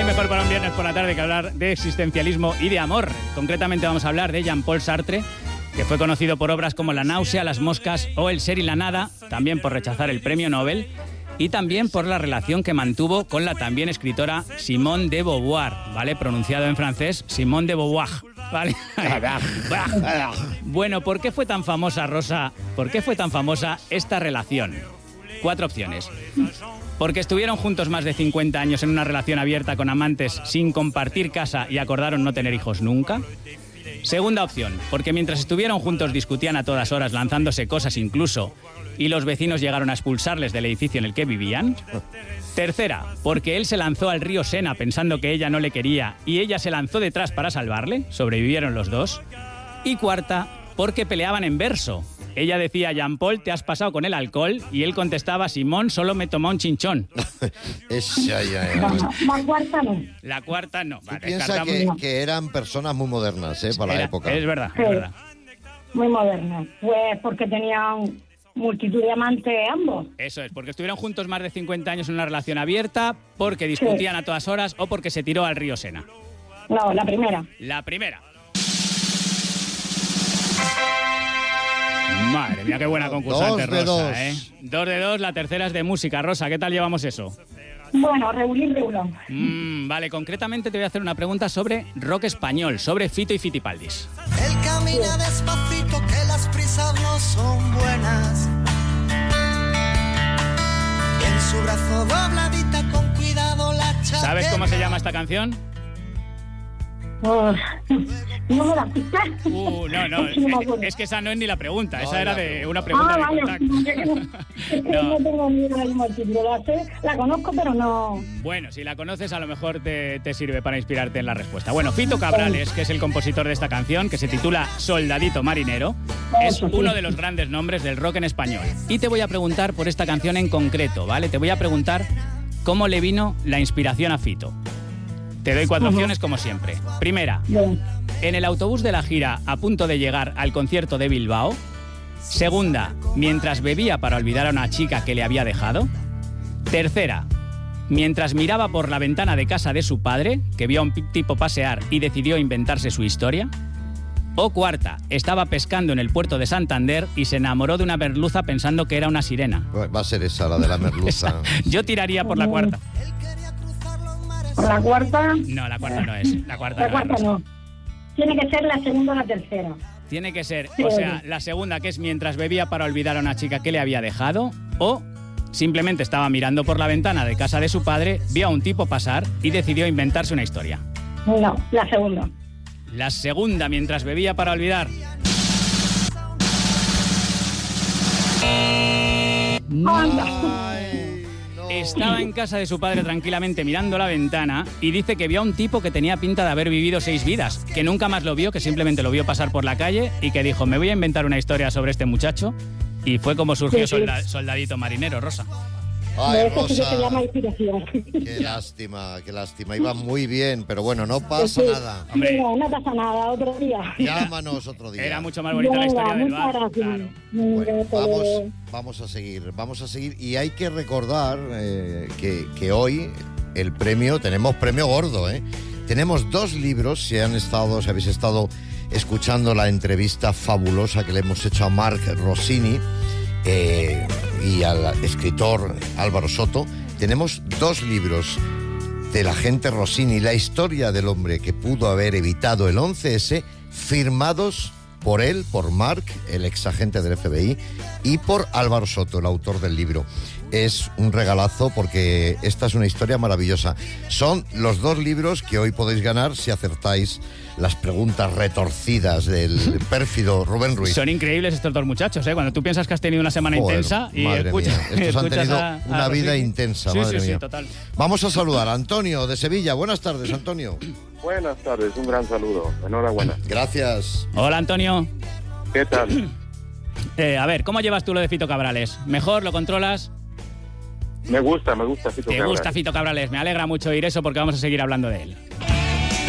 hay mejor para un viernes por la tarde que hablar de existencialismo y de amor? Concretamente vamos a hablar de Jean-Paul Sartre, que fue conocido por obras como La náusea, Las moscas o El ser y la nada, también por rechazar el premio Nobel, y también por la relación que mantuvo con la también escritora Simone de Beauvoir, ¿vale? Pronunciado en francés, Simone de Beauvoir, ¿vale? Bueno, ¿por qué fue tan famosa, Rosa? ¿Por qué fue tan famosa esta relación? 4 opciones. Porque estuvieron juntos más de 50 años en una relación abierta con amantes sin compartir casa y acordaron no tener hijos nunca. Segunda opción, porque mientras estuvieron juntos discutían a todas horas, lanzándose cosas incluso, y los vecinos llegaron a expulsarles del edificio en el que vivían. Tercera, porque él se lanzó al río Sena pensando que ella no le quería y ella se lanzó detrás para salvarle, sobrevivieron los dos. Y cuarta, porque peleaban en verso. Ella decía, Jean-Paul, te has pasado con el alcohol, y él contestaba, Simón, solo me tomó un chinchón. La cuarta no. La cuarta no. Vale, piensa que eran personas muy modernas, para la época. Es verdad, sí, es verdad. Muy modernas. Pues porque tenían multitud de amantes ambos. Eso es, porque estuvieron juntos más de 50 años en una relación abierta, porque discutían a todas horas o porque se tiró al río Sena. No, la primera. La primera. Madre mía, qué buena concursante, Rosa, 2 de 2, la tercera es de música. Rosa, ¿qué tal llevamos eso? Bueno, regulín. Vale, concretamente te voy a hacer una pregunta sobre rock español, sobre Fito y Fitipaldis. Él camina despacito, que las prisas no son buenas. En su brazo dobladita, con cuidado la chaqueta. ¿Sabes cómo se llama esta canción? No me la pista. No, es que esa no es ni la pregunta, esa era de una pregunta de contacto. No tengo ni idea del título, la conozco, pero no... Bueno, si la conoces a lo mejor te sirve para inspirarte en la respuesta. Bueno, Fito Cabrales, que es el compositor de esta canción, que se titula Soldadito Marinero, es uno de los grandes nombres del rock en español. Y te voy a preguntar por esta canción en concreto, ¿vale? Te voy a preguntar cómo le vino la inspiración a Fito. Te doy 4 opciones como siempre. Primera, en el autobús de la gira a punto de llegar al concierto de Bilbao. Segunda, mientras bebía para olvidar a una chica que le había dejado. Tercera, mientras miraba por la ventana de casa de su padre, que vio a un tipo pasear y decidió inventarse su historia. O cuarta, estaba pescando en el puerto de Santander y se enamoró de una merluza pensando que era una sirena. Va a ser esa, la de la merluza. Yo tiraría por la cuarta. ¿Por la cuarta? No, la cuarta no es. La cuarta no. Tiene que ser la segunda o la tercera. Tiene que ser, o sea, la segunda, que es mientras bebía para olvidar a una chica que le había dejado, o simplemente estaba mirando por la ventana de casa de su padre, vio a un tipo pasar y decidió inventarse una historia. No, la segunda. La segunda, mientras bebía para olvidar. Estaba en casa de su padre tranquilamente mirando la ventana y dice que vio a un tipo que tenía pinta de haber vivido 6 vidas, que nunca más lo vio, que simplemente lo vio pasar por la calle y que dijo, me voy a inventar una historia sobre este muchacho, y fue como surgió Soldadito Marinero, Rosa. Ay, Rosa, sí que se llama inspiración. Qué lástima. Iba muy bien, pero bueno, no pasa nada. Hombre, no pasa nada, otro día. Llámanos otro día. Era mucho más bonita la historia del bar. Claro. Bueno, vamos a seguir. Y hay que recordar que hoy el premio, tenemos premio gordo, Tenemos 2 libros, si habéis estado escuchando la entrevista fabulosa que le hemos hecho a Marc Rossini, y al escritor Álvaro Soto. Tenemos 2 libros del agente Rossini, la historia del hombre que pudo haber evitado el 11S, firmados por él, por Marc, el exagente del FBI, y por Álvaro Soto, el autor del libro. Es un regalazo porque esta es una historia maravillosa. Son los 2 libros que hoy podéis ganar si acertáis las preguntas retorcidas del pérfido Rubén Ruiz. Son increíbles estos 2 muchachos, Cuando tú piensas que has tenido una semana intensa y escuchas, estos han tenido una vida Rossini. intensa, sí, madre sí, mía. Total. Vamos a saludar a Antonio de Sevilla. Buenas tardes, Antonio. Buenas tardes, un gran saludo. Enhorabuena. Gracias. Hola, Antonio. ¿Qué tal? A ver, ¿cómo llevas tú lo de Fito Cabrales? ¿Mejor? ¿Lo controlas? Me gusta Fito Cabrales. Te gusta Fito Cabrales, me alegra mucho oír eso porque vamos a seguir hablando de él.